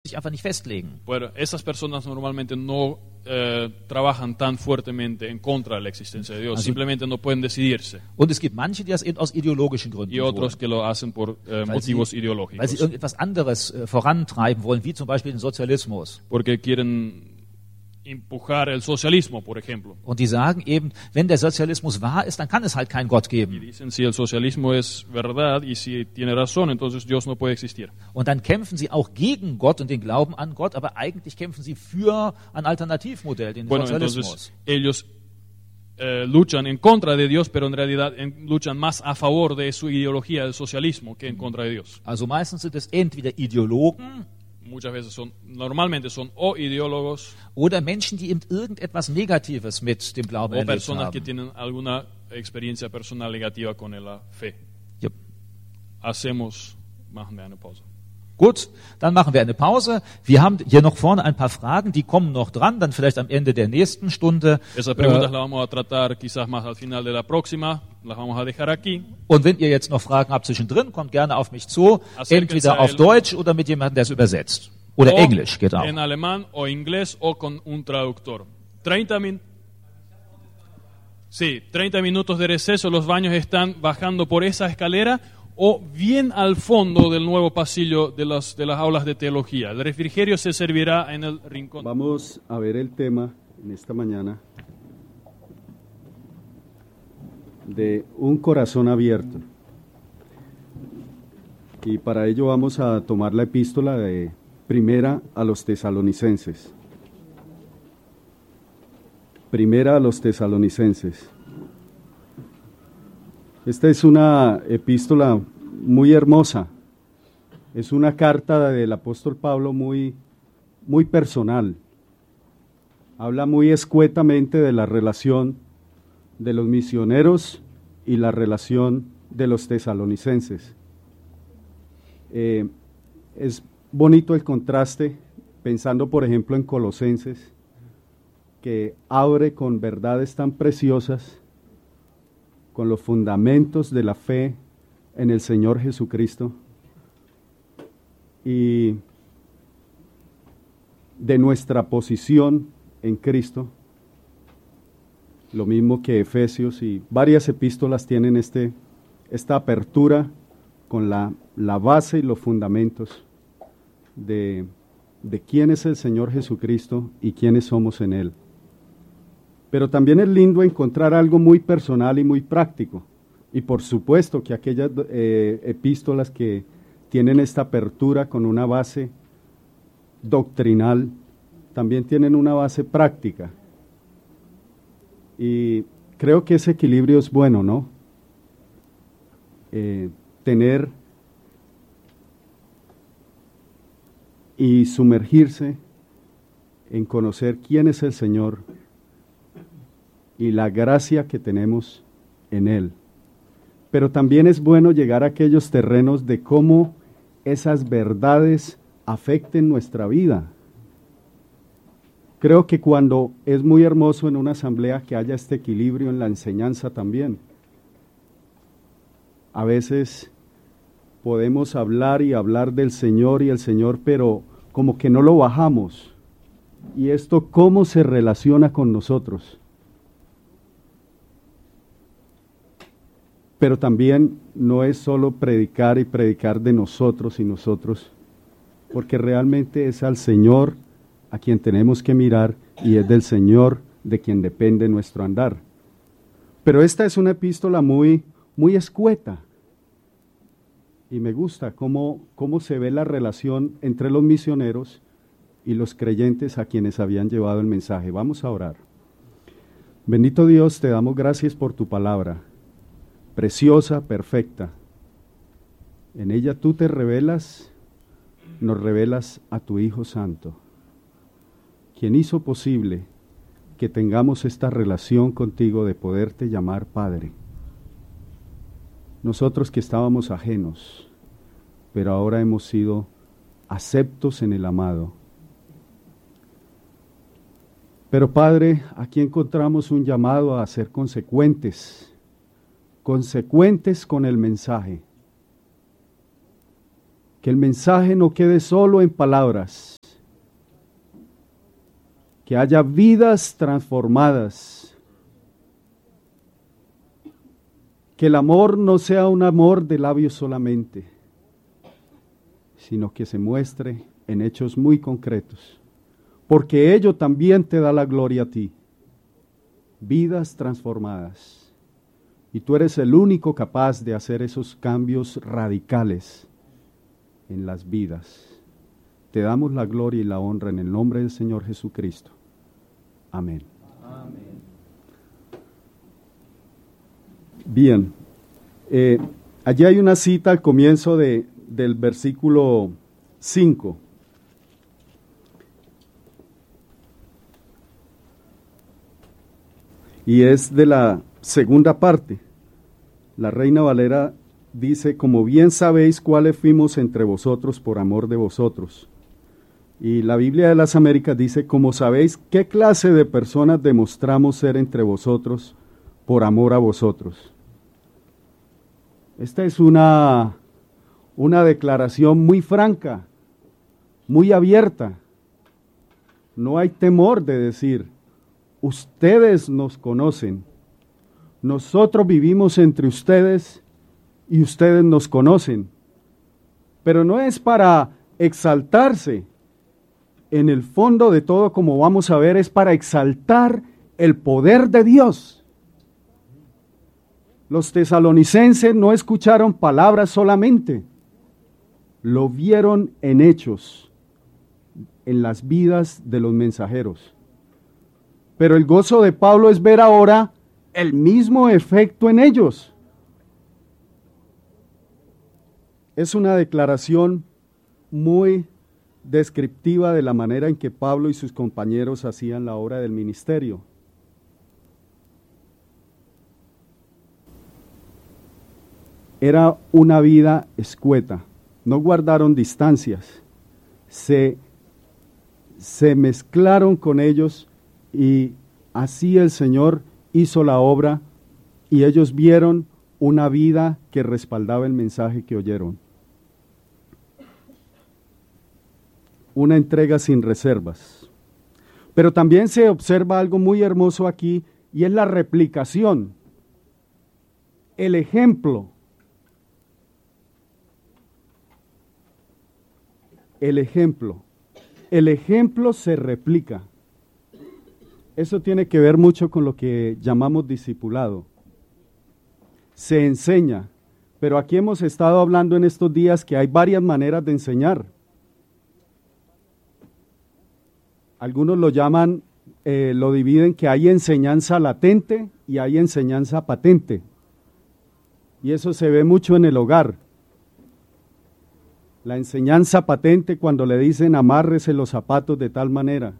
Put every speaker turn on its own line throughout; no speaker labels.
sich einfach nicht festlegen.
Bueno, esas personas normalmente no trabajan tan fuertemente en contra de la existencia de Dios,
Also-
simplemente no pueden decidirse.
Und es gibt manche, die das eben aus ideologischen Gründen
Y otros
tun,
que lo hacen por
weil
motivos
sie
ideológicos,
irgendetwas anderes vorantreiben wollen, wie zum Beispiel den Sozialismus.
porque quieren empujar el socialismo, por ejemplo.
Und die sagen eben, wenn der Sozialismus wahr ist, dann kann es halt keinen Gott
Y
geben.
dicen, si el socialismo es verdad y si tiene razón, entonces Dios no puede existir.
Und dann kämpfen sie auch gegen Gott und den Glauben an Gott, aber eigentlich kämpfen sie für ein Alternativmodell, den
Bueno,
Sozialismus.
entonces ellos luchan en contra de Dios, pero en realidad luchan más a favor de su ideología del socialismo que en contra de Dios.
Also meistens sind es entweder Ideologen
Muchas veces normalmente son o ideólogos
oder Menschen, die eben irgendetwas Negatives mit dem Glauben
o
erlebt
personas que
haben.
tienen alguna experiencia personal negativa con la fe.
Jupp.
Machen wir eine Pause.
Gut, dann machen wir eine Pause. Wir haben hier noch vorne ein paar Fragen, die kommen noch dran, dann vielleicht am Ende der nächsten Stunde.
Esas preguntas las vamos a tratar quizás más al final de la próxima, las vamos a dejar aquí.
Und wenn ihr jetzt noch Fragen habt zwischendrin, kommt gerne auf mich zu, entweder auf Deutsch oder mit jemandem, der es übersetzt. Oder
O
Englisch geht auch.
en alemán o inglés o con un traductor. 30 minutos de receso, los baños están bajando por esa escalera o bien al fondo del nuevo pasillo de las aulas de teología. El refrigerio se servirá en el rincón.
Vamos a ver el tema en esta mañana de un corazón abierto. Y para ello vamos a tomar la epístola de Primera a los Tesalonicenses. Primera a los Tesalonicenses. Esta es una epístola muy hermosa. Es una carta del apóstol Pablo muy personal. Habla muy escuetamente de la relación de los misioneros y la relación de los tesalonicenses. Es bonito el contraste, pensando por ejemplo en Colosenses, que abre con verdades tan preciosas, con los fundamentos de la fe en el Señor Jesucristo y de nuestra posición en Cristo, lo mismo que Efesios, y varias epístolas tienen esta apertura con la base y los fundamentos de quién es el Señor Jesucristo y quiénes somos en Él. Pero también es lindo encontrar algo muy personal y muy práctico. Y por supuesto que aquellas epístolas que tienen esta apertura con una base doctrinal, también tienen una base práctica. Y creo que ese equilibrio es bueno, ¿no? Tener y sumergirse en conocer quién es el Señor y la gracia que tenemos en Él. Pero también es bueno llegar a aquellos terrenos de cómo esas verdades afecten nuestra vida. Creo que cuando es muy hermoso en una asamblea que haya este equilibrio en la enseñanza también. A veces podemos hablar y hablar del Señor y el Señor, pero como que no lo bajamos. ¿Y esto cómo se relaciona con nosotros? Pero también no es solo predicar y predicar de nosotros y nosotros, porque realmente es al Señor a quien tenemos que mirar y es del Señor de quien depende nuestro andar. Pero esta es una epístola muy escueta y me gusta cómo se ve la relación entre los misioneros y los creyentes a quienes habían llevado el mensaje. Vamos a orar. Bendito Dios, te damos gracias por tu palabra, preciosa, perfecta. En ella tú te revelas, nos revelas a tu Hijo Santo, quien hizo posible que tengamos esta relación contigo de poderte llamar Padre. Nosotros que estábamos ajenos, pero ahora hemos sido aceptos en el amado. Pero Padre, aquí encontramos un llamado a ser consecuentes con el mensaje. Que el mensaje no quede solo en palabras, que haya vidas transformadas, que el amor no sea un amor de labios solamente, sino que se muestre en hechos muy concretos, porque ello también te da la gloria a ti. Vidas transformadas. Y tú eres el único capaz de hacer esos cambios radicales en las vidas. Te damos la gloria y la honra en el nombre del Señor Jesucristo. Amén. Amén. Bien, allí hay una cita al comienzo del versículo 5. Y es de la segunda parte. La Reina Valera dice, como bien sabéis cuáles fuimos entre vosotros por amor de vosotros. Y la Biblia de las Américas dice, como sabéis qué clase de personas demostramos ser entre vosotros por amor a vosotros. Esta es una declaración muy franca, muy abierta. No hay temor de decir, ustedes nos conocen, nosotros vivimos entre ustedes y ustedes nos conocen. Pero no es para exaltarse. En el fondo de todo, como vamos a ver, es para exaltar el poder de Dios. Los tesalonicenses no escucharon palabras solamente, lo vieron en hechos, en las vidas de los mensajeros. Pero el gozo de Pablo es ver ahora el mismo efecto en ellos. Es una declaración muy descriptiva de la manera en que Pablo y sus compañeros hacían la obra del ministerio. Era una vida escueta, no guardaron distancias, se mezclaron con ellos y así el Señor hizo la obra y ellos vieron una vida que respaldaba el mensaje que oyeron. Una entrega sin reservas. Pero también se observa algo muy hermoso aquí y es la replicación, el ejemplo. El ejemplo se replica. Eso tiene que ver mucho con lo que llamamos discipulado. Se enseña, pero aquí hemos estado hablando en estos días que hay varias maneras de enseñar. Algunos lo llaman, lo dividen que hay enseñanza latente y hay enseñanza patente. Y eso se ve mucho en el hogar. La enseñanza patente cuando le dicen amárrese los zapatos de tal manera.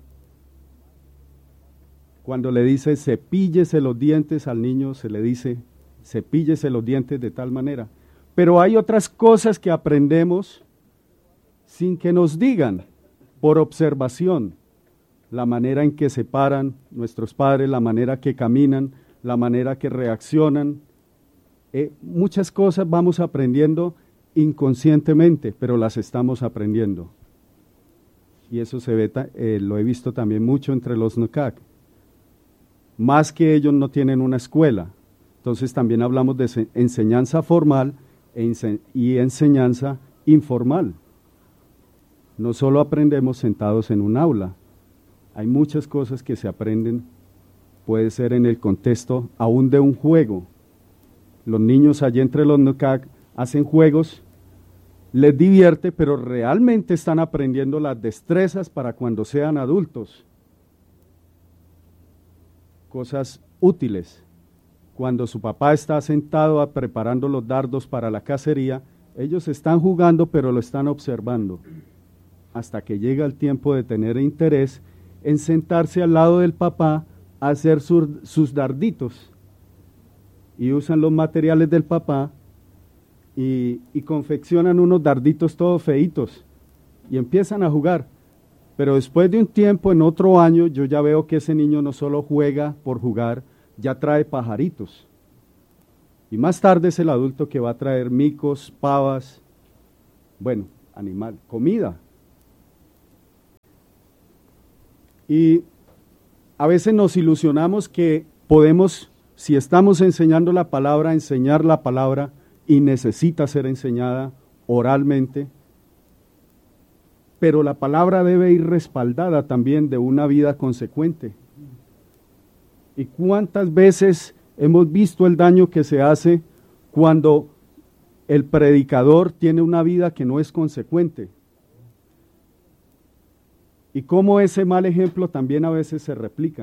Cuando le dice cepíllese los dientes al niño, se le dice cepíllese los dientes de tal manera. Pero hay otras cosas que aprendemos sin que nos digan, por observación. La manera en que se paran nuestros padres, la manera que caminan, la manera que reaccionan. Muchas cosas vamos aprendiendo inconscientemente, pero las estamos aprendiendo. Y eso se ve, lo he visto también mucho entre los NUCAC. Más que ellos no tienen una escuela. Entonces también hablamos de enseñanza formal y enseñanza informal. No solo aprendemos sentados en un aula. Hay muchas cosas que se aprenden, puede ser en el contexto aún de un juego. Los niños allí entre los NUCAC hacen juegos, les divierte, pero realmente están aprendiendo las destrezas para cuando sean adultos. Cosas útiles. Cuando su papá está sentado preparando los dardos para la cacería, ellos están jugando, pero lo están observando. Hasta que llega el tiempo de tener interés en sentarse al lado del papá a hacer sus darditos. Y usan los materiales del papá y confeccionan unos darditos todos feitos y empiezan a jugar. Pero después de un tiempo, en otro año, yo ya veo que ese niño no solo juega por jugar, ya trae pajaritos. Y más tarde es el adulto que va a traer micos, pavas. Bueno, animal, comida. Y a veces nos ilusionamos que podemos, si estamos enseñando la palabra, enseñar la palabra y necesita ser enseñada oralmente, pero la palabra debe ir respaldada también de una vida consecuente. ¿Y cuántas veces hemos visto el daño que se hace cuando el predicador tiene una vida que no es consecuente? Y cómo ese mal ejemplo también a veces se replica.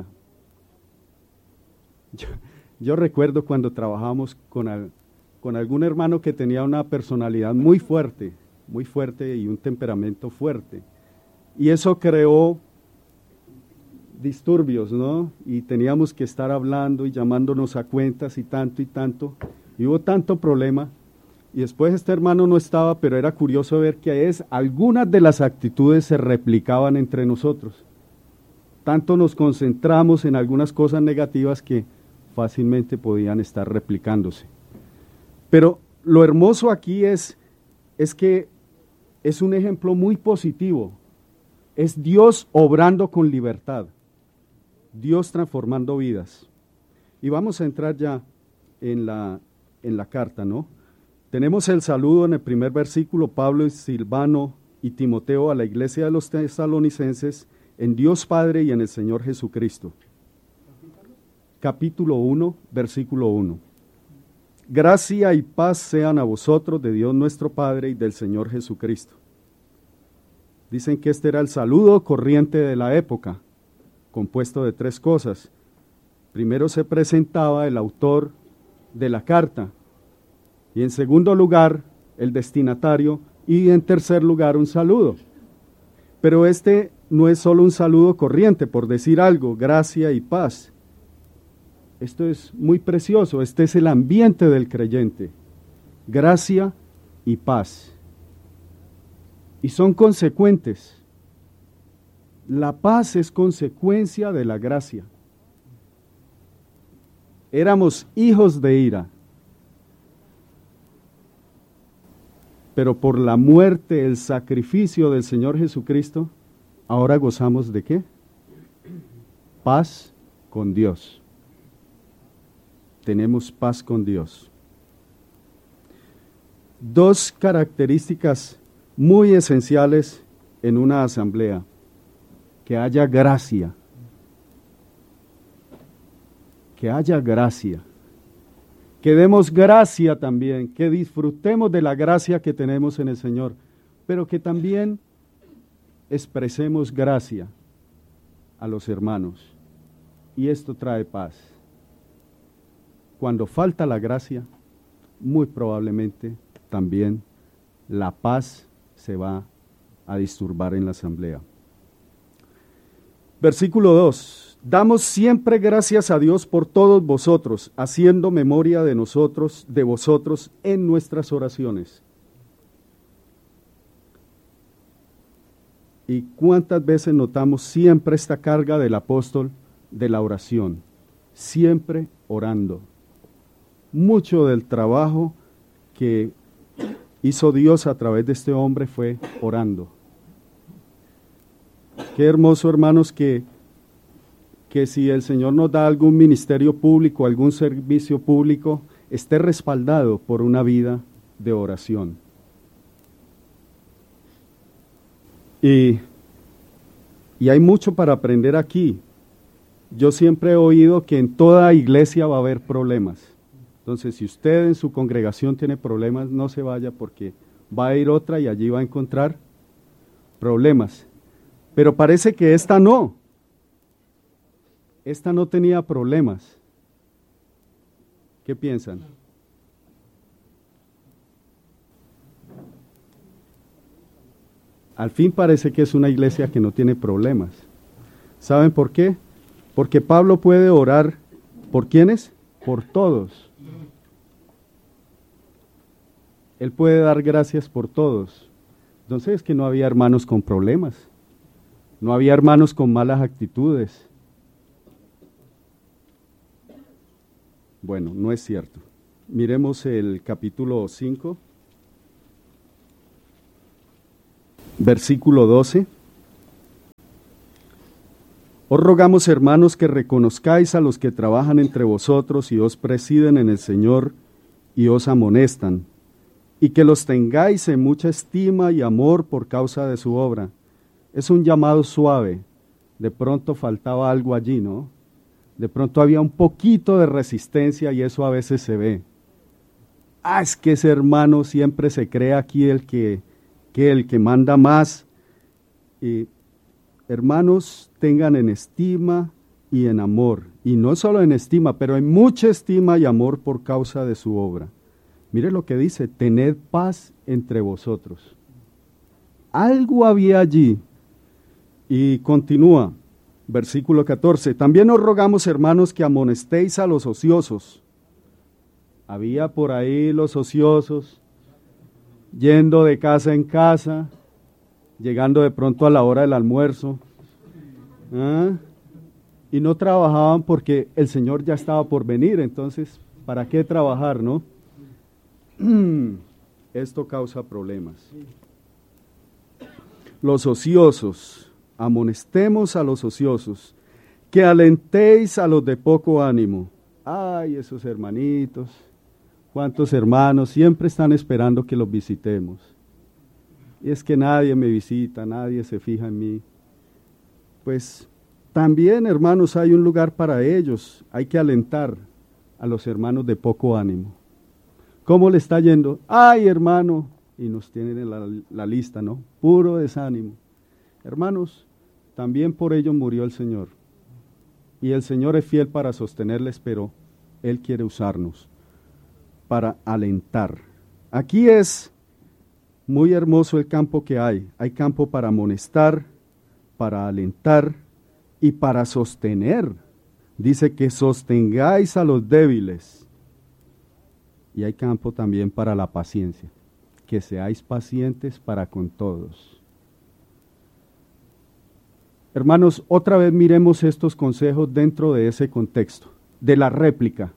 Yo recuerdo cuando trabajamos con algún hermano que tenía una personalidad muy fuerte y un temperamento fuerte. Y eso creó disturbios, ¿no? Y teníamos que estar hablando y llamándonos a cuentas y tanto, y hubo tanto problema. Y después este hermano no estaba, pero era curioso ver que algunas de las actitudes se replicaban entre nosotros. Tanto nos concentramos en algunas cosas negativas que fácilmente podían estar replicándose. Pero lo hermoso aquí es que es un ejemplo muy positivo. Es Dios obrando con libertad. Dios transformando vidas. Y vamos a entrar ya en la carta, ¿no? Tenemos el saludo en el primer versículo, Pablo y Silvano y Timoteo a la iglesia de los tesalonicenses, en Dios Padre y en el Señor Jesucristo. Capítulo 1, versículo 1. Gracia y paz sean a vosotros de Dios nuestro Padre y del Señor Jesucristo. Dicen que este era el saludo corriente de la época, compuesto de 3 cosas. Primero se presentaba el autor de la carta, y en segundo lugar el destinatario, y en tercer lugar un saludo. Pero este no es solo un saludo corriente, por decir algo, gracia y paz. Esto es muy precioso, este es el ambiente del creyente, gracia y paz. Y son consecuentes. La paz es consecuencia de la gracia. Éramos hijos de ira, pero por la muerte, el sacrificio del Señor Jesucristo, ahora gozamos ¿de qué? Paz con Dios. Tenemos paz con Dios. 2 características muy esenciales en una asamblea: que haya gracia. Que haya gracia. Que demos gracia también, que disfrutemos de la gracia que tenemos en el Señor, pero que también expresemos gracia a los hermanos. Y esto trae paz. Cuando falta la gracia, muy probablemente también la paz se va a disturbar en la asamblea. Versículo 2. Damos siempre gracias a Dios por todos vosotros, haciendo memoria de vosotros en nuestras oraciones. ¿Y cuántas veces notamos siempre esta carga del apóstol de la oración? Siempre orando. Mucho del trabajo que hizo Dios a través de este hombre fue orando. Qué hermoso, hermanos, que si el Señor nos da algún ministerio público, algún servicio público, esté respaldado por una vida de oración. Y hay mucho para aprender aquí. Yo siempre he oído que en toda iglesia va a haber problemas. Entonces, si usted en su congregación tiene problemas, no se vaya, porque va a ir otra y allí va a encontrar problemas. Pero parece que esta no. Esta no tenía problemas. ¿Qué piensan? Al fin parece que es una iglesia que no tiene problemas. ¿Saben por qué? Porque Pablo puede orar, ¿por quiénes? Por todos. Él puede dar gracias por todos. Entonces es que no había hermanos con problemas. No había hermanos con malas actitudes. Bueno, no es cierto. Miremos el capítulo 5. versículo 12. Os rogamos, hermanos, que reconozcáis a los que trabajan entre vosotros y os presiden en el Señor y os amonestan, y que los tengáis en mucha estima y amor por causa de su obra. Es un llamado suave. De pronto faltaba algo allí, ¿no? De pronto había un poquito de resistencia y eso a veces se ve. Es que ese hermano siempre se cree aquí el que manda más. Y hermanos, tengan en estima y en amor, y no solo en estima, pero en mucha estima y amor por causa de su obra. Mire lo que dice, tened paz entre vosotros. Algo había allí. Y continúa, versículo 14, también os rogamos, hermanos, que amonestéis a los ociosos. Había por ahí los ociosos, yendo de casa en casa, llegando de pronto a la hora del almuerzo, y no trabajaban porque el Señor ya estaba por venir, entonces, ¿para qué trabajar, no? Esto causa problemas. Los ociosos, amonestemos a los ociosos, que alentéis a los de poco ánimo. Ay, esos hermanitos, cuántos hermanos siempre están esperando que los visitemos. Y es que nadie me visita, nadie se fija en mí. Pues también, hermanos, hay un lugar para ellos. Hay que alentar a los hermanos de poco ánimo. ¿Cómo le está yendo? Ay, hermano, y nos tienen en la lista, ¿no? Puro desánimo. Hermanos, también por ellos murió el Señor. Y el Señor es fiel para sostenerles, pero Él quiere usarnos para alentar. Aquí es muy hermoso el campo que hay. Hay campo para amonestar, para alentar y para sostener. Dice que sostengáis a los débiles. Y hay campo también para la paciencia. Que seáis pacientes para con todos. Hermanos, otra vez miremos estos consejos dentro de ese contexto, de la réplica.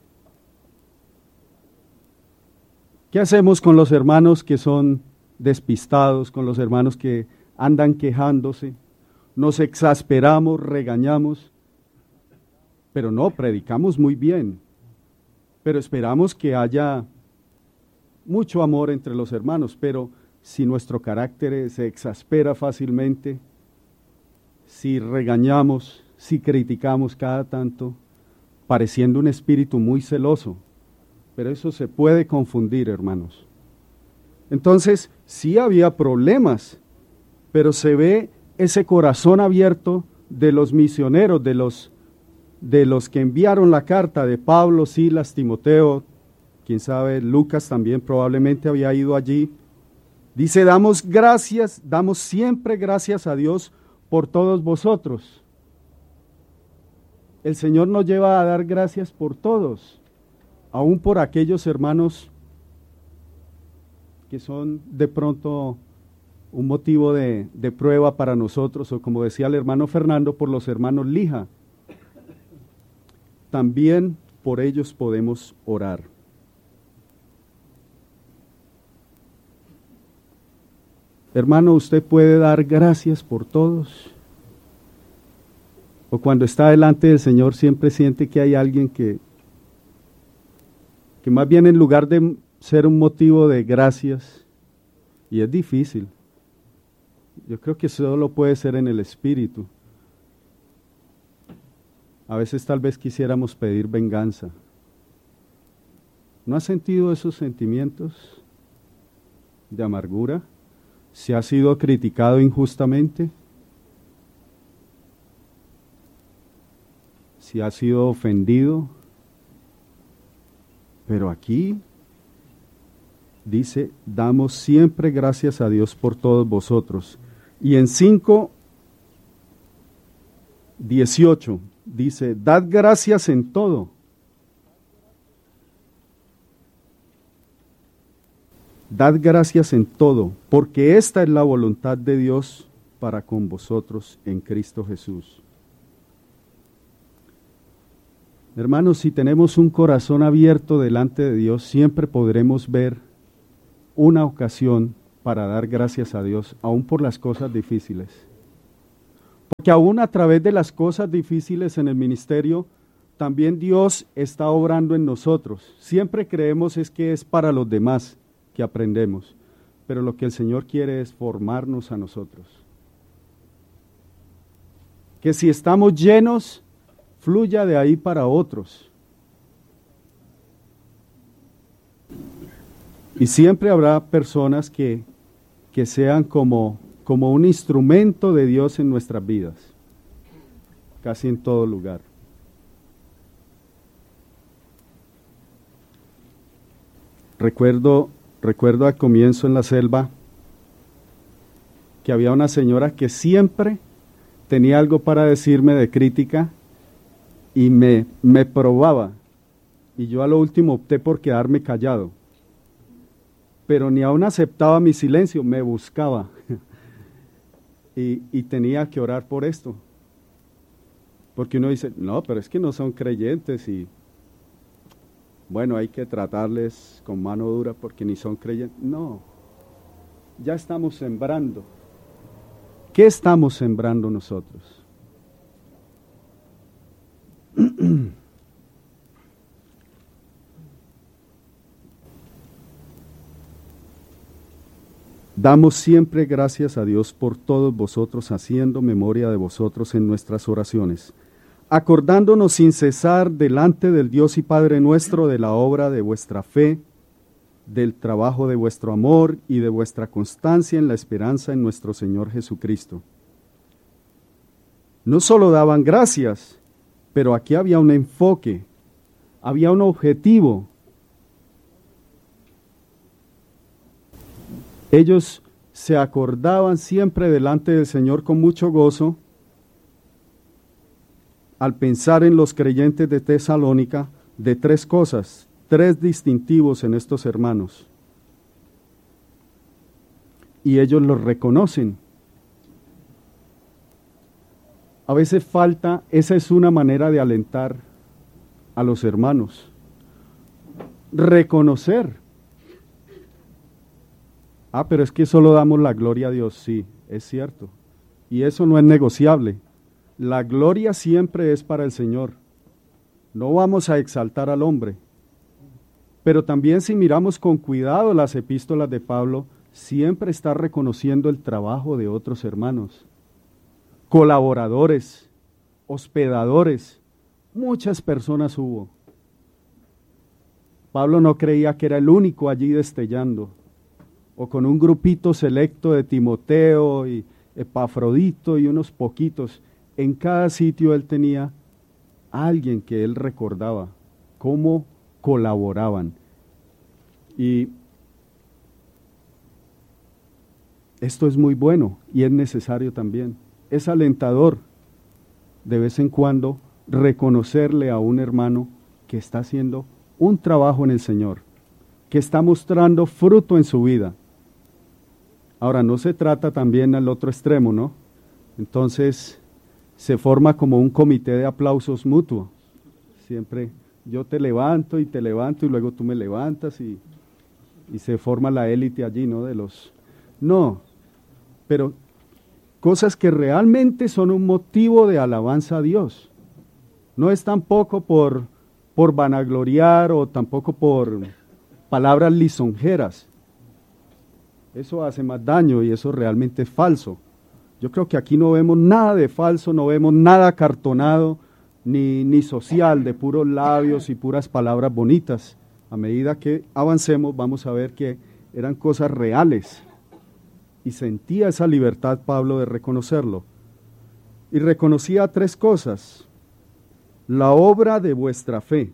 ¿Qué hacemos con los hermanos que son despistados, con los hermanos que andan quejándose? Nos exasperamos, regañamos, pero no, predicamos muy bien, pero esperamos que haya mucho amor entre los hermanos, pero si nuestro carácter se exaspera fácilmente, si regañamos, si criticamos cada tanto, pareciendo un espíritu muy celoso, pero eso se puede confundir, hermanos. Entonces, sí había problemas, pero se ve ese corazón abierto de los misioneros, de los que enviaron la carta, de Pablo, Silas, Timoteo, quién sabe, Lucas también probablemente había ido allí. Dice, damos siempre gracias a Dios por todos vosotros. El Señor nos lleva a dar gracias por todos, aún por aquellos hermanos que son de pronto un motivo de prueba para nosotros, o como decía el hermano Fernando, por los hermanos Lija. También por ellos podemos orar. Hermano, usted puede dar gracias por todos. O cuando está delante del Señor siempre siente que hay alguien que más bien en lugar de ser un motivo de gracias, y es difícil. Yo creo que solo puede ser en el espíritu. A veces tal vez quisiéramos pedir venganza. ¿No has sentido esos sentimientos de amargura? ¿Se ha sido criticado injustamente? ¿Se ha sido ofendido? Pero aquí dice, damos siempre gracias a Dios por todos vosotros. Y en 5:18 dice, dad gracias en todo. Dad gracias en todo, porque esta es la voluntad de Dios para con vosotros en Cristo Jesús. Hermanos, si tenemos un corazón abierto delante de Dios, siempre podremos ver una ocasión para dar gracias a Dios, aún por las cosas difíciles. Porque aún a través de las cosas difíciles en el ministerio, también Dios está obrando en nosotros. Siempre creemos es que es para los demás que aprendemos, pero lo que el Señor quiere es formarnos a nosotros. Que si estamos llenos, fluya de ahí para otros. Y siempre habrá personas que sean como un instrumento de Dios en nuestras vidas, casi en todo lugar. Recuerdo al comienzo en la selva que había una señora que siempre tenía algo para decirme de crítica y me probaba, y yo a lo último opté por quedarme callado, pero ni aún aceptaba mi silencio, me buscaba y tenía que orar por esto, porque uno dice, no, pero es que no son creyentes y bueno, hay que tratarles con mano dura porque ni son creyentes. No, ya estamos sembrando. ¿Qué estamos sembrando nosotros? Damos siempre gracias a Dios por todos vosotros, haciendo memoria de vosotros en nuestras oraciones, acordándonos sin cesar delante del Dios y Padre nuestro de la obra de vuestra fe, del trabajo de vuestro amor y de vuestra constancia en la esperanza en nuestro Señor Jesucristo. No solo daban gracias, pero aquí había un enfoque, había un objetivo. Ellos se acordaban siempre delante del Señor con mucho gozo al pensar en los creyentes de Tesalónica de tres cosas, tres distintivos en estos hermanos. Y ellos los reconocen. A veces falta, esa es una manera de alentar a los hermanos. Reconocer. Pero es que solo damos la gloria a Dios. Sí, es cierto. Y eso no es negociable. La gloria siempre es para el Señor. No vamos a exaltar al hombre. Pero también si miramos con cuidado las epístolas de Pablo, siempre está reconociendo el trabajo de otros hermanos, colaboradores, hospedadores, muchas personas hubo. Pablo no creía que era el único allí destellando, o con un grupito selecto de Timoteo y Epafrodito y unos poquitos. En cada sitio él tenía a alguien que él recordaba, cómo colaboraban. Y esto es muy bueno y es necesario también. Es alentador de vez en cuando reconocerle a un hermano que está haciendo un trabajo en el Señor, que está mostrando fruto en su vida. Ahora, no se trata también al otro extremo, ¿no? Entonces se forma como un comité de aplausos mutuo. Siempre yo te levanto y luego tú me levantas y se forma la élite allí, ¿no? No, pero cosas que realmente son un motivo de alabanza a Dios. No es tampoco por vanagloriar o tampoco por palabras lisonjeras. Eso hace más daño y eso realmente es falso. Yo creo que aquí no vemos nada de falso, no vemos nada acartonado, ni social, de puros labios y puras palabras bonitas. A medida que avancemos vamos a ver que eran cosas reales. Y sentía esa libertad Pablo de reconocerlo. Y reconocía tres cosas: la obra de vuestra fe,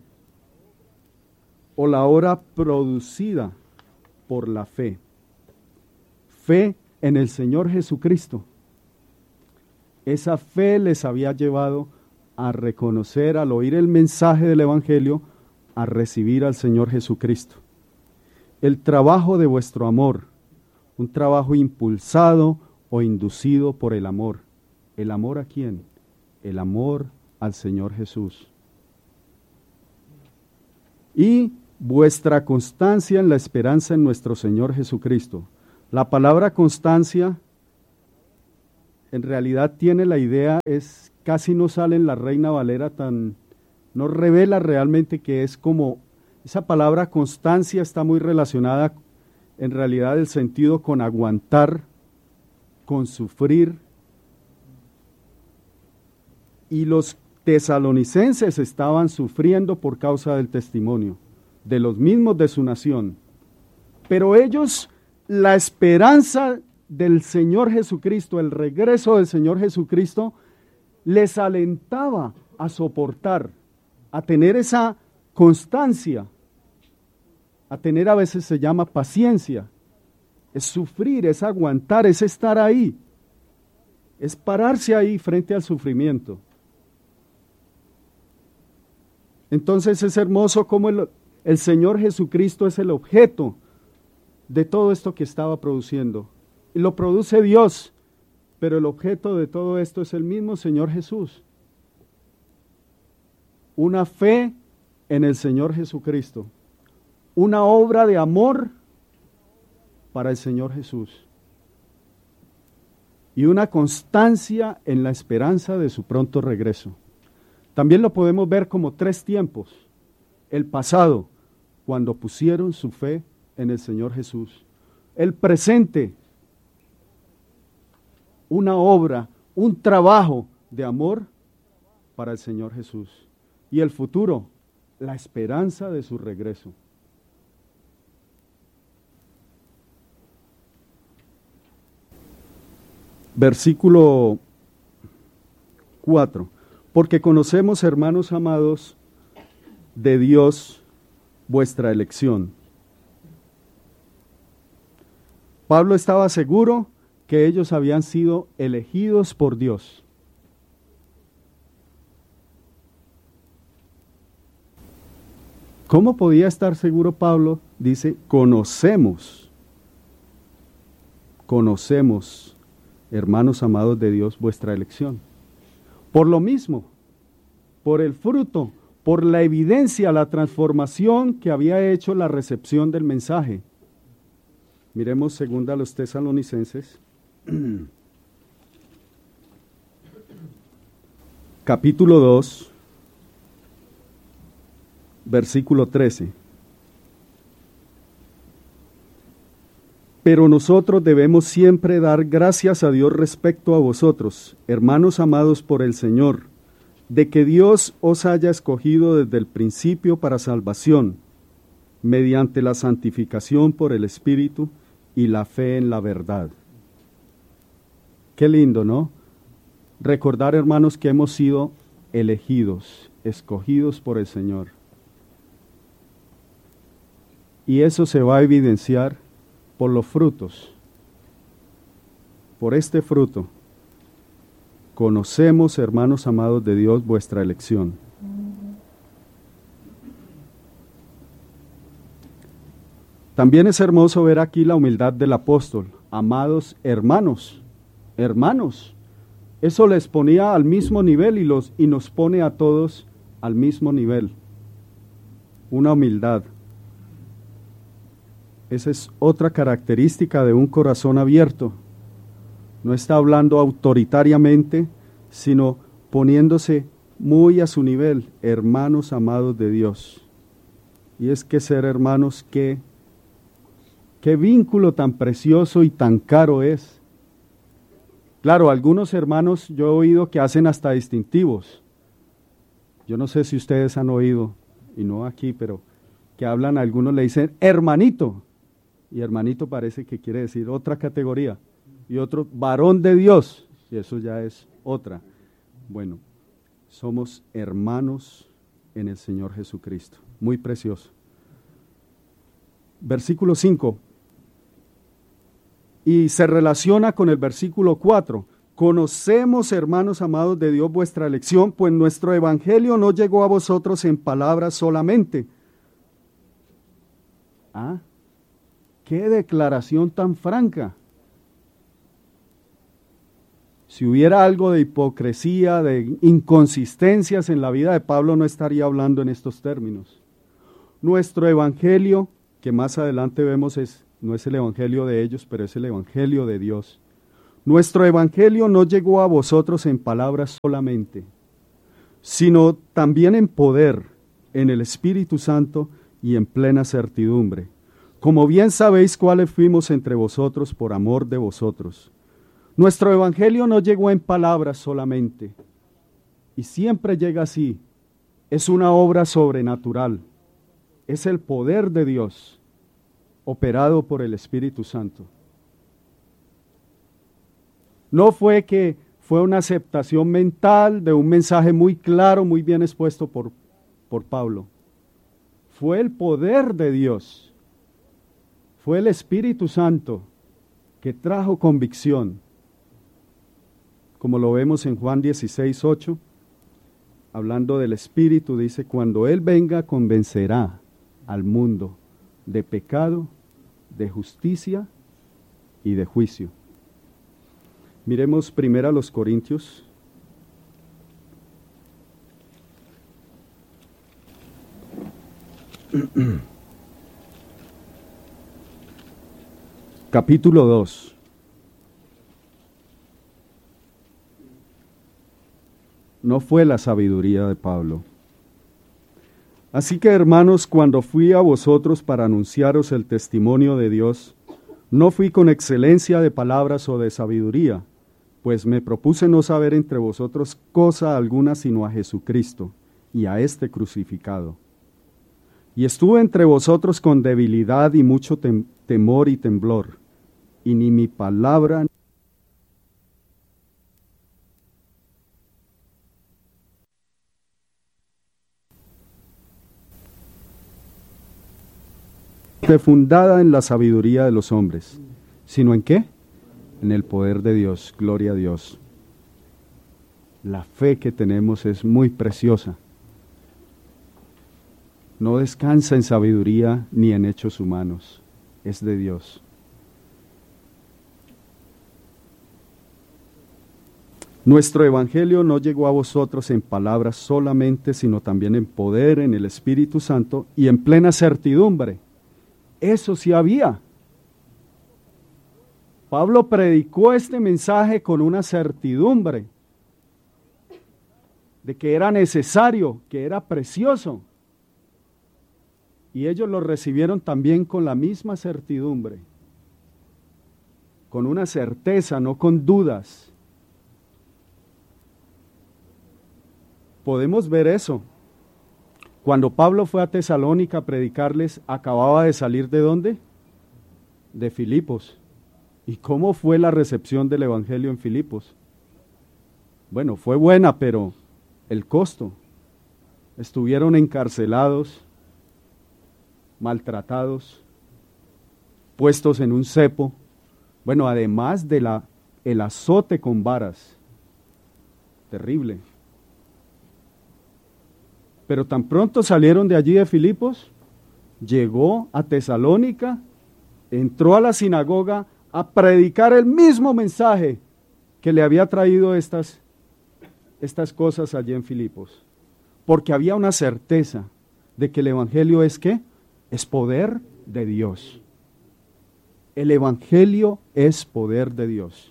o la obra producida por la fe. Fe en el Señor Jesucristo. Esa fe les había llevado a reconocer, al oír el mensaje del Evangelio, a recibir al Señor Jesucristo. El trabajo de vuestro amor, un trabajo impulsado o inducido por el amor. ¿El amor a quién? El amor al Señor Jesús. Y vuestra constancia en la esperanza en nuestro Señor Jesucristo. La palabra constancia en realidad tiene la idea, casi no sale en la Reina Valera no revela realmente que es como, esa palabra constancia está muy relacionada en realidad el sentido con aguantar, con sufrir. Y los tesalonicenses estaban sufriendo por causa del testimonio de los mismos de su nación. Pero ellos, la esperanza del Señor Jesucristo, el regreso del Señor Jesucristo, les alentaba a soportar, a tener esa constancia, a tener, a veces se llama paciencia, es sufrir, es aguantar, es estar ahí, es pararse ahí frente al sufrimiento. Entonces es hermoso cómo el Señor Jesucristo es el objeto de todo esto que estaba produciendo. Y lo produce Dios, pero el objeto de todo esto es el mismo Señor Jesús. Una fe en el Señor Jesucristo. Una obra de amor para el Señor Jesús. Y una constancia en la esperanza de su pronto regreso. También lo podemos ver como 3 tiempos. El pasado, cuando pusieron su fe en el Señor Jesús. El presente, una obra, un trabajo de amor para el Señor Jesús. Y el futuro, la esperanza de su regreso. Versículo 4. Porque conocemos, hermanos amados, de Dios vuestra elección. Pablo estaba seguro que ellos habían sido elegidos por Dios. ¿Cómo podía estar seguro Pablo? Dice, conocemos, hermanos amados de Dios, vuestra elección. Por lo mismo, por el fruto, por la evidencia, la transformación que había hecho la recepción del mensaje. Miremos segunda a los Tesalonicenses, capítulo 2, versículo 13. Pero nosotros debemos siempre dar gracias a Dios respecto a vosotros, hermanos amados por el Señor, de que Dios os haya escogido desde el principio para salvación, mediante la santificación por el Espíritu y la fe en la verdad. Qué lindo, ¿no? Recordar, hermanos, que hemos sido elegidos, escogidos por el Señor. Y eso se va a evidenciar por los frutos. Por este fruto, conocemos, hermanos amados de Dios, vuestra elección. También es hermoso ver aquí la humildad del apóstol. Amados hermanos, eso les ponía al mismo nivel y nos pone a todos al mismo nivel. Una humildad. Esa es otra característica de un corazón abierto. No está hablando autoritariamente, sino poniéndose muy a su nivel, hermanos amados de Dios. Y es que ser hermanos, qué vínculo tan precioso y tan caro es. Claro, algunos hermanos yo he oído que hacen hasta distintivos. Yo no sé si ustedes han oído, y no aquí, pero que hablan, algunos le dicen hermanito. Y hermanito parece que quiere decir otra categoría. Y otro, varón de Dios. Y eso ya es otra. Bueno, somos hermanos en el Señor Jesucristo. Muy precioso. Versículo 5. Y se relaciona con el versículo 4. Conocemos, hermanos amados de Dios, vuestra elección, pues nuestro evangelio no llegó a vosotros en palabras solamente. ¿Ah? ¡Qué declaración tan franca! Si hubiera algo de hipocresía, de inconsistencias en la vida de Pablo, no estaría hablando en estos términos. Nuestro evangelio, que más adelante vemos es no es el evangelio de ellos, pero es el evangelio de Dios. Nuestro evangelio no llegó a vosotros en palabras solamente, sino también en poder, en el Espíritu Santo y en plena certidumbre. Como bien sabéis cuáles fuimos entre vosotros por amor de vosotros. Nuestro evangelio no llegó en palabras solamente, y siempre llega así. Es una obra sobrenatural. Es el poder de Dios, operado por el Espíritu Santo. No fue que fue una aceptación mental de un mensaje muy claro, muy bien expuesto por Pablo. Fue el poder de Dios. Fue el Espíritu Santo que trajo convicción. Como lo vemos en Juan 16:8, hablando del Espíritu, dice, cuando Él venga convencerá al mundo de pecado, de justicia y de juicio. Miremos primero a los Corintios. Capítulo 2. No fue la sabiduría de Pablo. Así que, hermanos, cuando fui a vosotros para anunciaros el testimonio de Dios, no fui con excelencia de palabras o de sabiduría, pues me propuse no saber entre vosotros cosa alguna sino a Jesucristo y a este crucificado. Y estuve entre vosotros con debilidad y mucho temor y temblor, y ni mi palabra fundada en la sabiduría de los hombres, sino en ¿qué? En el poder de Dios. Gloria a Dios. La fe que tenemos es muy preciosa. No descansa en sabiduría ni en hechos humanos, es de Dios. Nuestro evangelio no llegó a vosotros en palabras solamente, sino también en poder, en el Espíritu Santo y en plena certidumbre. Eso sí había. Pablo predicó este mensaje con una certidumbre de que era necesario, que era precioso. Y ellos lo recibieron también con la misma certidumbre, con una certeza, no con dudas. Podemos ver eso. Cuando Pablo fue a Tesalónica a predicarles, acababa de salir ¿de dónde? De Filipos. ¿Y cómo fue la recepción del Evangelio en Filipos? Bueno, fue buena, pero el costo. Estuvieron encarcelados, maltratados, puestos en un cepo. Bueno, además de el azote con varas. Terrible. Pero tan pronto salieron de allí de Filipos, llegó a Tesalónica, entró a la sinagoga a predicar el mismo mensaje que le había traído estas cosas allí en Filipos. Porque había una certeza de que el Evangelio es ¿qué? Es poder de Dios. El Evangelio es poder de Dios.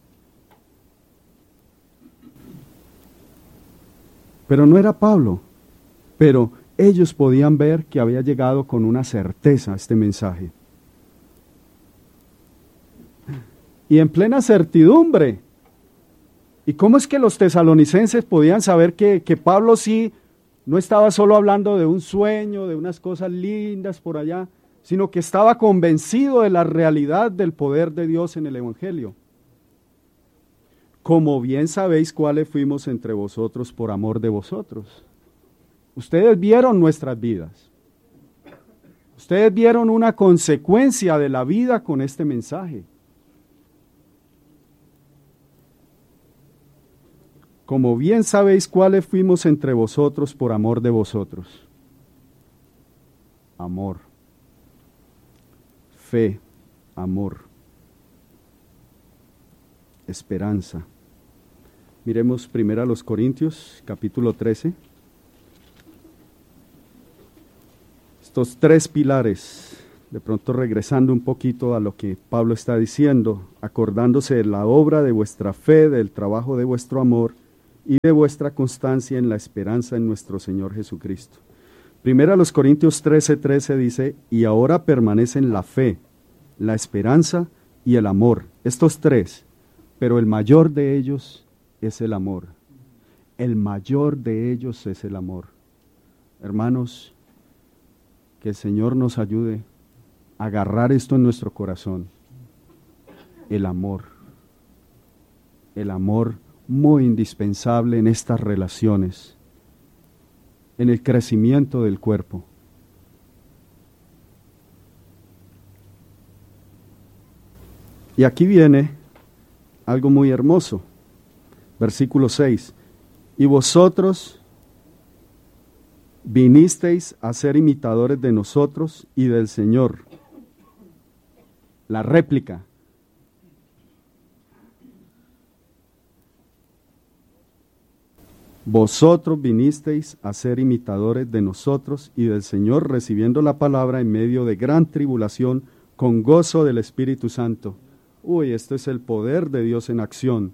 Pero no era Pablo. Pero ellos podían ver que había llegado con una certeza este mensaje. Y en plena certidumbre. ¿Y cómo es que los tesalonicenses podían saber que Pablo sí no estaba solo hablando de un sueño, de unas cosas lindas por allá, sino que estaba convencido de la realidad del poder de Dios en el Evangelio? Como bien sabéis cuáles fuimos entre vosotros por amor de vosotros. Ustedes vieron nuestras vidas. Ustedes vieron una consecuencia de la vida con este mensaje. Como bien sabéis cuáles fuimos entre vosotros por amor de vosotros. Amor. Fe. Amor. Esperanza. Miremos primero a los Corintios, capítulo 13. Estos tres pilares de pronto regresando un poquito a lo que Pablo está diciendo, acordándose de la obra de vuestra fe, del trabajo de vuestro amor y de vuestra constancia en la esperanza en nuestro Señor Jesucristo. Primero a los Corintios 13:13 dice, y ahora permanecen la fe, la esperanza y el amor, estos tres, pero el mayor de ellos es el amor. El mayor de ellos es el amor. Hermanos, que el Señor nos ayude a agarrar esto en nuestro corazón. El amor muy indispensable en estas relaciones, en el crecimiento del cuerpo. Y aquí viene algo muy hermoso. Versículo 6. Y vosotros vinisteis a ser imitadores de nosotros y del Señor. La réplica. Vosotros vinisteis a ser imitadores de nosotros y del Señor, recibiendo la palabra en medio de gran tribulación, con gozo del Espíritu Santo. Uy, esto es el poder de Dios en acción.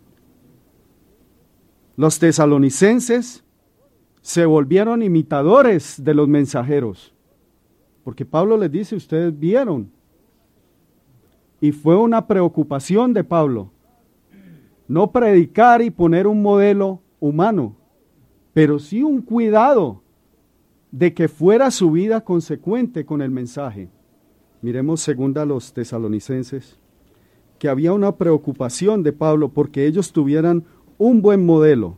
Los tesalonicenses se volvieron imitadores de los mensajeros, porque Pablo les dice, ustedes vieron, y fue una preocupación de Pablo, no predicar y poner un modelo humano, pero sí un cuidado de que fuera su vida consecuente con el mensaje. Miremos segunda a los tesalonicenses, que había una preocupación de Pablo porque ellos tuvieran un buen modelo.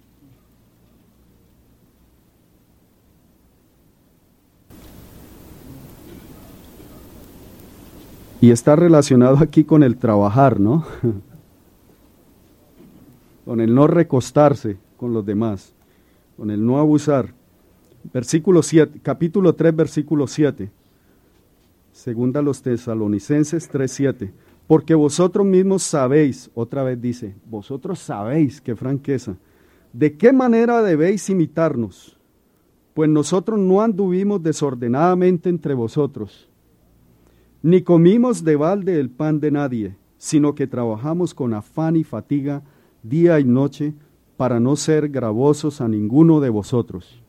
Y está relacionado aquí con el trabajar, ¿no? Con el no recostarse con los demás, con el no abusar. Versículo 7, capítulo 3, versículo 7. Segunda a los tesalonicenses 3:7. Porque vosotros mismos sabéis, otra vez dice, vosotros sabéis, qué franqueza, de qué manera debéis imitarnos, pues nosotros no anduvimos desordenadamente entre vosotros, ni comimos de balde el pan de nadie, sino que trabajamos con afán y fatiga día y noche, para no ser gravosos a ninguno de vosotros.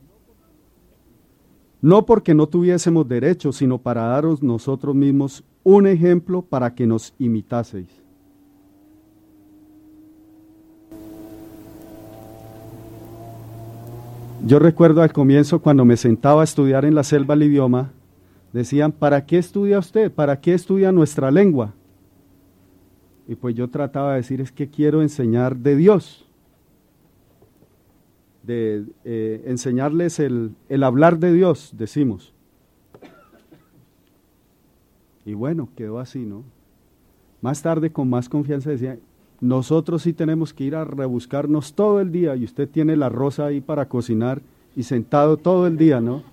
No porque no tuviésemos derecho, sino para daros nosotros mismos un ejemplo para que nos imitaseis. Yo recuerdo al comienzo cuando me sentaba a estudiar en la selva el idioma, decían, ¿para qué estudia usted? ¿Para qué estudia nuestra lengua? Y pues yo trataba de decir, es que quiero enseñar de Dios, de enseñarles el hablar de Dios, decimos. Y bueno, quedó así, ¿no? Más tarde, con más confianza, decía, nosotros sí tenemos que ir a rebuscarnos todo el día, y usted tiene la rosa ahí para cocinar y sentado todo el día, ¿no?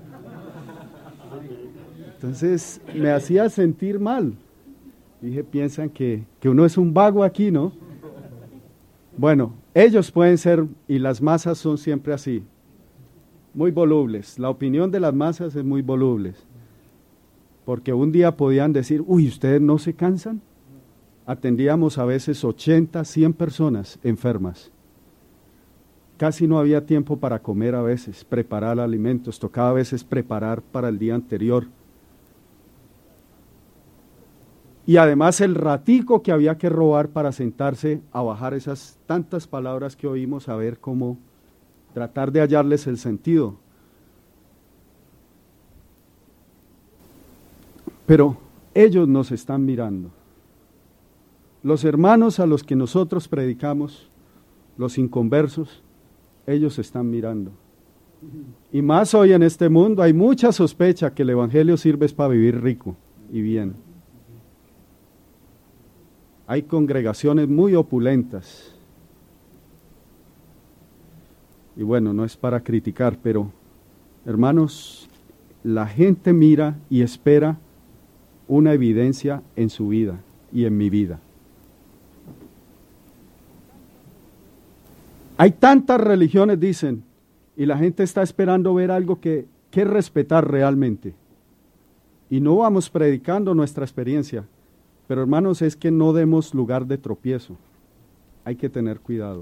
Entonces me hacía sentir mal. Dije, piensan que uno es un vago aquí, ¿no? Bueno, ellos pueden ser, y las masas son siempre así, muy volubles. La opinión de las masas es muy volubles. Porque un día podían decir, uy, ¿ustedes no se cansan? Atendíamos a veces 80, 100 personas enfermas. Casi no había tiempo para comer a veces, preparar alimentos, tocaba a veces preparar para el día anterior. Y además el ratico que había que robar para sentarse a bajar esas tantas palabras que oímos, a ver cómo tratar de hallarles el sentido. Pero ellos nos están mirando. Los hermanos a los que nosotros predicamos, los inconversos, ellos están mirando. Y más hoy en este mundo hay mucha sospecha que el evangelio sirve es para vivir rico y bien. Hay congregaciones muy opulentas. Y bueno, no es para criticar, pero hermanos, la gente mira y espera una evidencia en su vida y en mi vida. Hay tantas religiones, dicen, y la gente está esperando ver algo que respetar realmente. Y no vamos predicando nuestra experiencia, pero hermanos, es que no demos lugar de tropiezo. Hay que tener cuidado.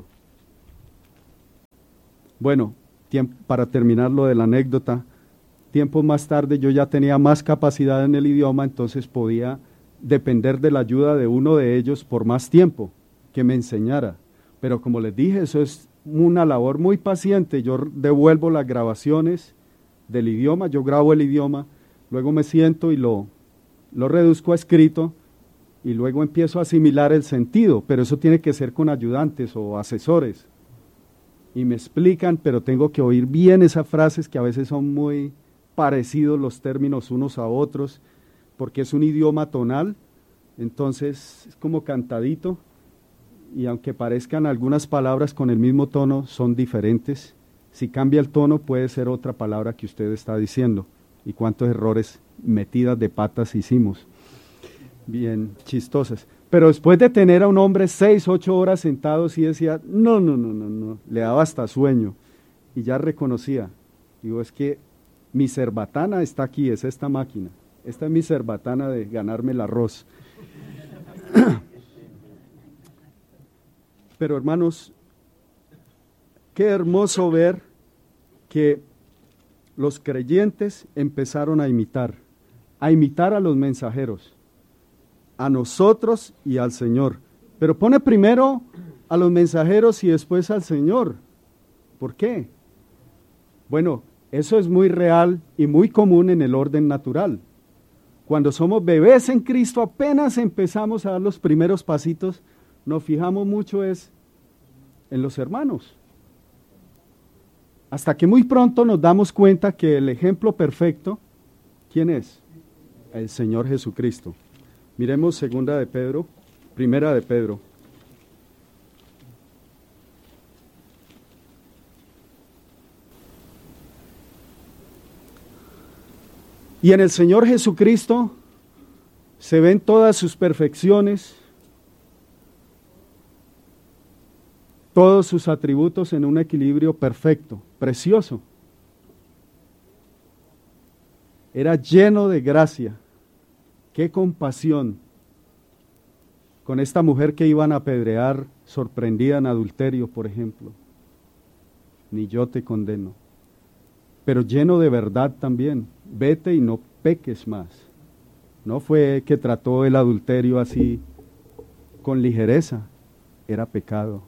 Bueno, para terminar lo de la anécdota, tiempo más tarde yo ya tenía más capacidad en el idioma, entonces podía depender de la ayuda de uno de ellos por más tiempo, que me enseñara. Pero como les dije, eso es una labor muy paciente. Yo devuelvo las grabaciones del idioma, yo grabo el idioma, luego me siento y lo reduzco a escrito y luego empiezo a asimilar el sentido, pero eso tiene que ser con ayudantes o asesores. Y me explican, pero tengo que oír bien esas frases que a veces son muy parecidos los términos unos a otros, porque es un idioma tonal, entonces es como cantadito, y aunque parezcan algunas palabras con el mismo tono, son diferentes. Si cambia el tono, puede ser otra palabra que usted está diciendo. Y cuántos errores metidas de patas hicimos. Bien chistosas. Pero después de tener a un hombre 6, 8 horas sentado, sí decía, no, le daba hasta sueño. Y ya reconocía. Digo, es que mi cerbatana está aquí, es esta máquina. Esta es mi cerbatana de ganarme el arroz. Pero hermanos, qué hermoso ver que los creyentes empezaron a imitar a los mensajeros, a nosotros y al Señor. Pero pone primero a los mensajeros y después al Señor. ¿Por qué? Bueno, eso es muy real y muy común en el orden natural. Cuando somos bebés en Cristo, apenas empezamos a dar los primeros pasitos, nos fijamos mucho es en los hermanos. Hasta que muy pronto nos damos cuenta que el ejemplo perfecto, ¿quién es? El Señor Jesucristo. Miremos primera de Pedro. Y en el Señor Jesucristo se ven todas sus perfecciones, todos sus atributos en un equilibrio perfecto, precioso. Era lleno de gracia. Qué compasión con esta mujer que iban a apedrear, sorprendida en adulterio, por ejemplo. Ni yo te condeno. Pero lleno de verdad también. Vete y no peques más. No fue que trató el adulterio así con ligereza, era pecado.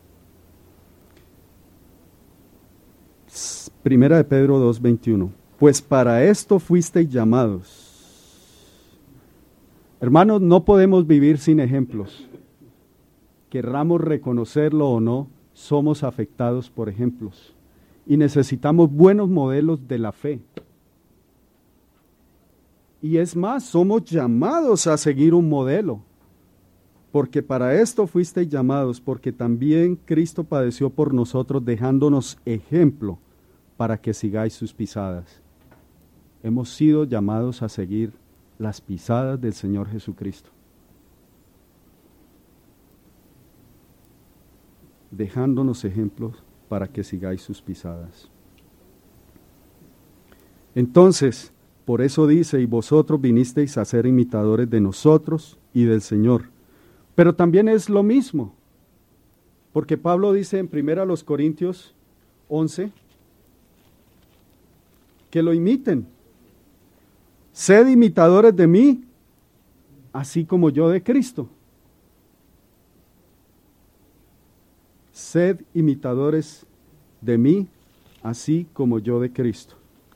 Primera de Pedro 2:21. Pues para esto fuisteis llamados. Hermanos, no podemos vivir sin ejemplos. Querramos reconocerlo o no, somos afectados por ejemplos. Y necesitamos buenos modelos de la fe. Y es más, somos llamados a seguir un modelo. Porque para esto fuisteis llamados, porque también Cristo padeció por nosotros, dejándonos ejemplo para que sigáis sus pisadas. Hemos sido llamados a seguir las pisadas del Señor Jesucristo. Dejándonos ejemplos para que sigáis sus pisadas. Entonces, por eso dice, y vosotros vinisteis a ser imitadores de nosotros y del Señor. Pero también es lo mismo, porque Pablo dice en 1 Corintios 11, que lo imiten. Sed imitadores de mí, así como yo de Cristo. Sed imitadores de mí, así como yo de Cristo.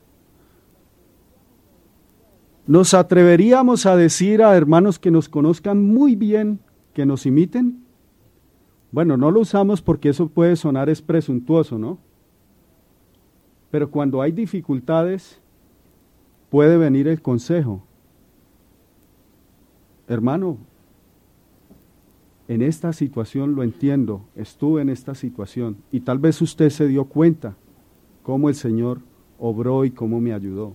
¿Nos atreveríamos a decir a hermanos que nos conozcan muy bien que nos imiten? Bueno, no lo usamos porque eso puede sonar es presuntuoso, ¿no? Pero cuando hay dificultades, puede venir el consejo. Hermano, en esta situación lo entiendo, estuve en esta situación y tal vez usted se dio cuenta cómo el Señor obró y cómo me ayudó.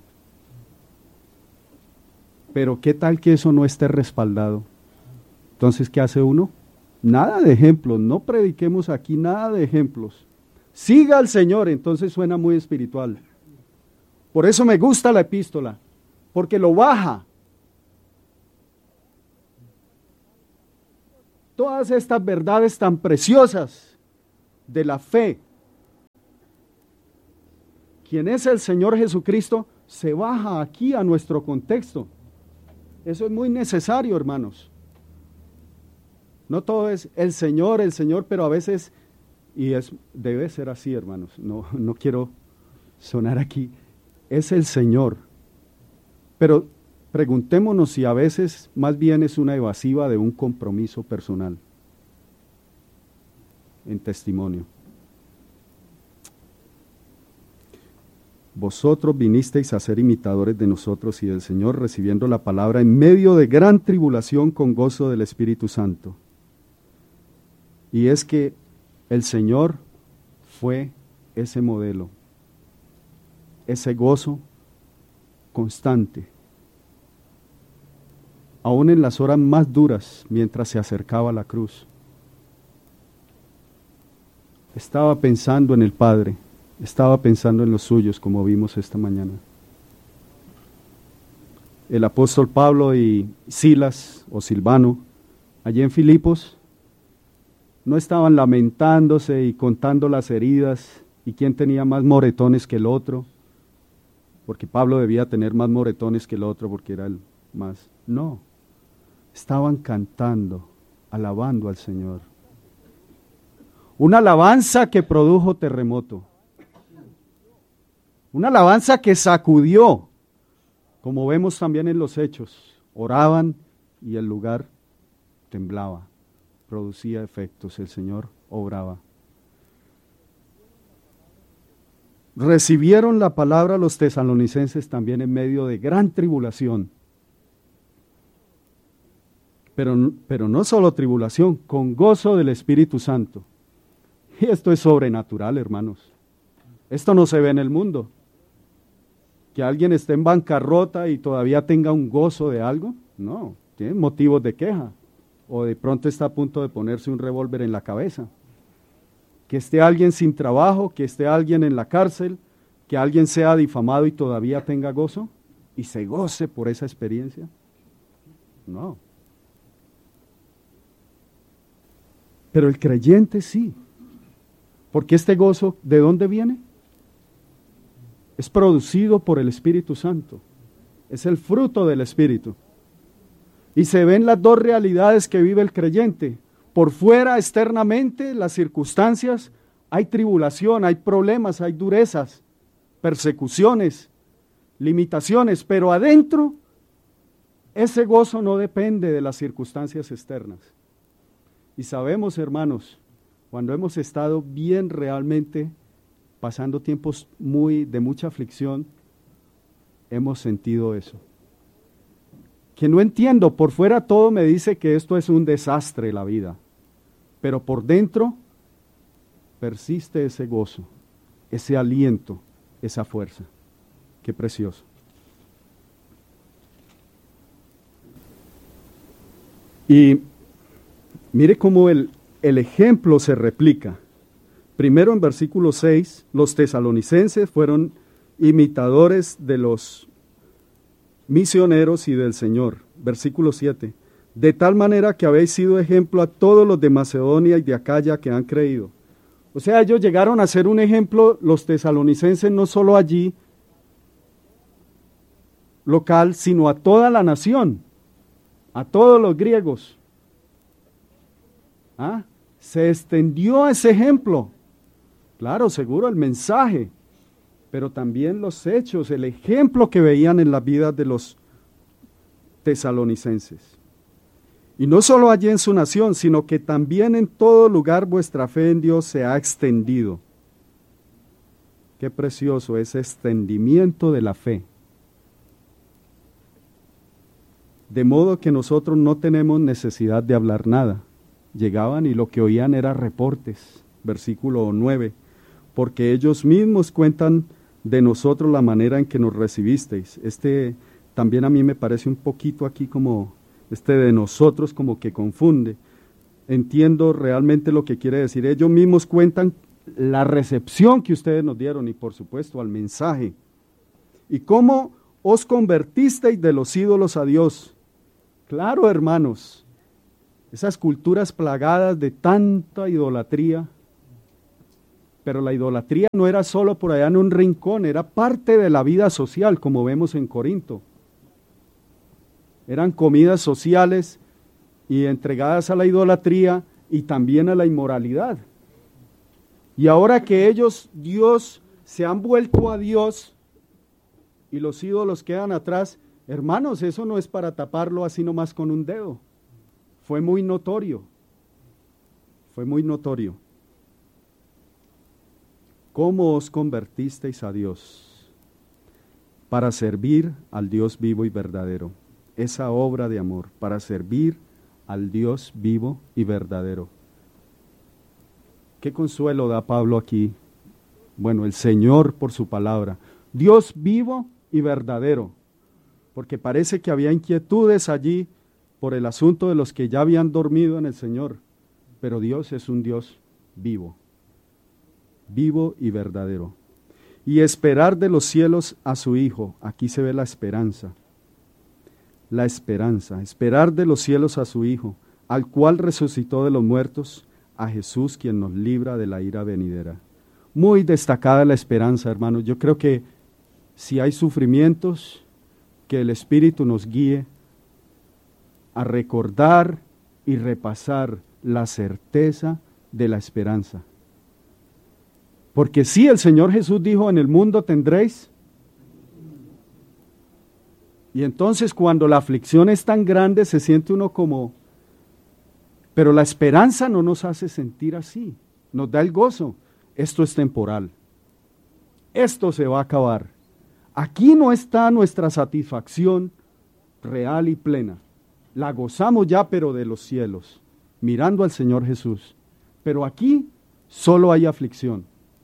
Pero ¿qué tal que eso no esté respaldado? Entonces, ¿qué hace uno? Nada de ejemplos, no prediquemos aquí nada de ejemplos. Siga al Señor, entonces suena muy espiritual. Por eso me gusta la epístola, porque lo baja. Todas estas verdades tan preciosas de la fe, quien es el Señor Jesucristo, se baja aquí a nuestro contexto. Eso es muy necesario, hermanos. No todo es el Señor, pero a veces, debe ser así, hermanos, no quiero sonar aquí, es el Señor. Pero preguntémonos si a veces más bien es una evasiva de un compromiso personal en testimonio. Vosotros vinisteis a ser imitadores de nosotros y del Señor, recibiendo la palabra en medio de gran tribulación con gozo del Espíritu Santo. Y es que el Señor fue ese modelo, ese gozo constante, aún en las horas más duras, mientras se acercaba a la cruz. Estaba pensando en el Padre, estaba pensando en los suyos, como vimos esta mañana. El apóstol Pablo y Silas o Silvano, allí en Filipos, no estaban lamentándose y contando las heridas y quién tenía más moretones que el otro, porque Pablo debía tener más moretones que el otro porque era el más. No, estaban cantando, alabando al Señor. Una alabanza que produjo terremoto. Una alabanza que sacudió, como vemos también en los Hechos. Oraban y el lugar temblaba, producía efectos, el Señor obraba. Recibieron la palabra los tesalonicenses también en medio de gran tribulación. Pero no solo tribulación, con gozo del Espíritu Santo. Y esto es sobrenatural, hermanos. Esto no se ve en el mundo. Que alguien esté en bancarrota y todavía tenga un gozo de algo, no, tiene motivos de queja. O de pronto está a punto de ponerse un revólver en la cabeza. Que esté alguien sin trabajo, que esté alguien en la cárcel, que alguien sea difamado y todavía tenga gozo y se goce por esa experiencia. No. Pero el creyente sí. Porque este gozo, ¿de dónde viene? Es producido por el Espíritu Santo. Es el fruto del Espíritu. Y se ven las dos realidades que vive el creyente. Por fuera, externamente, las circunstancias, hay tribulación, hay problemas, hay durezas, persecuciones, limitaciones, pero adentro, ese gozo no depende de las circunstancias externas. Y sabemos, hermanos, cuando hemos estado bien realmente, pasando tiempos de mucha aflicción, hemos sentido eso. Que no entiendo, por fuera todo me dice que esto es un desastre la vida, pero por dentro persiste ese gozo, ese aliento, esa fuerza. Qué precioso. Y mire cómo el ejemplo se replica. Primero en versículo 6, los tesalonicenses fueron imitadores de los misioneros y del Señor. Versículo 7, de tal manera que habéis sido ejemplo a todos los de Macedonia y de Acaya que han creído. O sea, ellos llegaron a ser un ejemplo, los tesalonicenses, no solo allí, local, sino a toda la nación, a todos los griegos. Se extendió ese ejemplo. Claro, seguro el mensaje, pero también los hechos, el ejemplo que veían en las vidas de los tesalonicenses. Y no solo allí en su nación, sino que también en todo lugar vuestra fe en Dios se ha extendido. Qué precioso ese extendimiento de la fe. De modo que nosotros no tenemos necesidad de hablar nada. Llegaban y lo que oían era reportes. Versículo 9. Porque ellos mismos cuentan de nosotros la manera en que nos recibisteis. También a mí me parece un poquito aquí como de nosotros como que confunde. Entiendo realmente lo que quiere decir. Ellos mismos cuentan la recepción que ustedes nos dieron y por supuesto al mensaje. Y cómo os convertisteis de los ídolos a Dios. Claro, hermanos, esas culturas plagadas de tanta idolatría, pero la idolatría no era solo por allá en un rincón, era parte de la vida social, como vemos en Corinto. Eran comidas sociales y entregadas a la idolatría y también a la inmoralidad. Y ahora que ellos, Dios, se han vuelto a Dios y los ídolos quedan atrás, hermanos, eso no es para taparlo así nomás con un dedo. Fue muy notorio. Fue muy notorio. ¿Cómo os convertisteis a Dios? Para servir al Dios vivo y verdadero. Esa obra de amor, para servir al Dios vivo y verdadero. ¿Qué consuelo da Pablo aquí? Bueno, el Señor por su palabra. Dios vivo y verdadero. Porque parece que había inquietudes allí por el asunto de los que ya habían dormido en el Señor. Pero Dios es un Dios vivo. Vivo y verdadero. Y esperar de los cielos a su Hijo. Aquí se ve la esperanza. La esperanza. Esperar de los cielos a su Hijo, al cual resucitó de los muertos, a Jesús, quien nos libra de la ira venidera. Muy destacada la esperanza, hermanos. Yo creo que si hay sufrimientos, que el Espíritu nos guíe a recordar y repasar la certeza de la esperanza. Porque sí, el Señor Jesús dijo, en el mundo tendréis. Y entonces cuando la aflicción es tan grande, se siente uno como... Pero la esperanza no nos hace sentir así. Nos da el gozo. Esto es temporal. Esto se va a acabar. Aquí no está nuestra satisfacción real y plena. La gozamos ya, pero de los cielos, mirando al Señor Jesús. Pero aquí solo hay aflicción.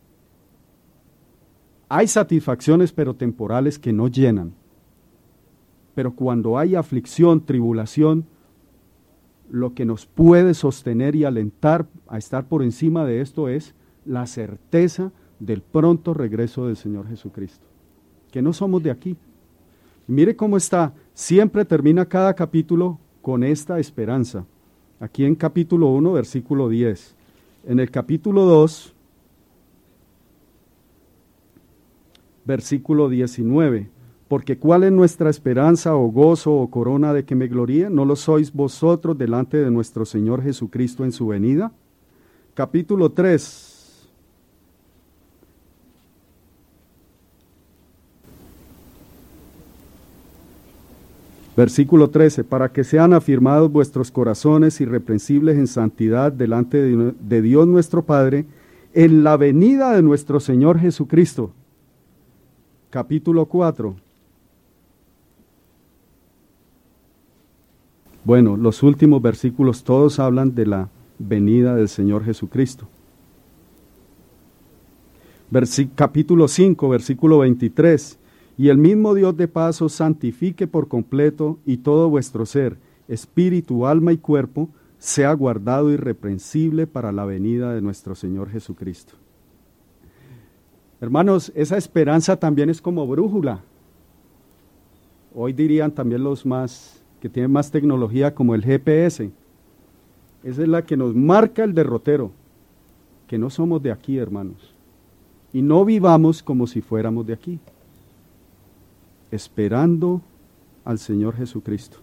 Hay satisfacciones, pero temporales, que no llenan. Pero cuando hay aflicción, tribulación, lo que nos puede sostener y alentar a estar por encima de esto es la certeza del pronto regreso del Señor Jesucristo. Que no somos de aquí. Mire cómo está, siempre termina cada capítulo con esta esperanza. Aquí en capítulo 1, versículo 10. En el capítulo 2, versículo 19. Porque ¿cuál es nuestra esperanza o gozo o corona de que me gloríe? ¿No lo sois vosotros delante de nuestro Señor Jesucristo en su venida? Capítulo 3. Versículo 13, para que sean afirmados vuestros corazones irreprensibles en santidad delante de Dios nuestro Padre, en la venida de nuestro Señor Jesucristo. Capítulo 4. Bueno, los últimos versículos todos hablan de la venida del Señor Jesucristo. Capítulo 5, versículo 23. Y el mismo Dios de paz os santifique por completo y todo vuestro ser, espíritu, alma y cuerpo, sea guardado irreprensible para la venida de nuestro Señor Jesucristo. Hermanos, esa esperanza también es como brújula. Hoy dirían también los más que tienen más tecnología como el GPS. Esa es la que nos marca el derrotero, que no somos de aquí, hermanos. Y no vivamos como si fuéramos de aquí, esperando al Señor Jesucristo.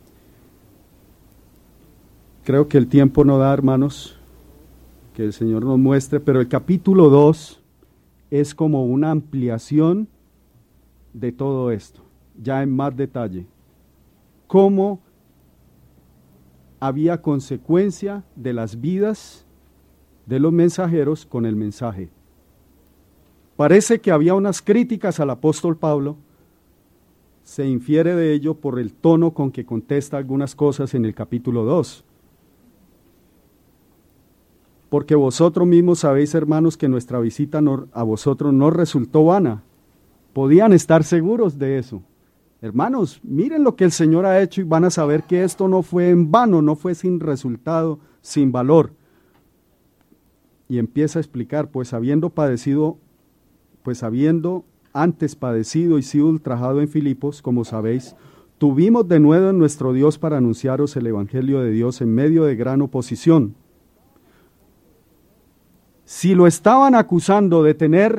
Creo que el tiempo no da, hermanos, que el Señor nos muestre, pero el capítulo 2 es como una ampliación de todo esto, ya en más detalle. Cómo había consecuencia de las vidas de los mensajeros con el mensaje. Parece que había unas críticas al apóstol Pablo. Se infiere de ello por el tono con que contesta algunas cosas en el capítulo 2. Porque vosotros mismos sabéis, hermanos, que nuestra visita a vosotros no resultó vana. Podían estar seguros de eso. Hermanos, miren lo que el Señor ha hecho y van a saber que esto no fue en vano, no fue sin resultado, sin valor. Y empieza a explicar, pues habiendo antes padecido y sido ultrajado en Filipos, como sabéis, tuvimos de nuevo en nuestro Dios para anunciaros el Evangelio de Dios en medio de gran oposición. Si lo estaban acusando de tener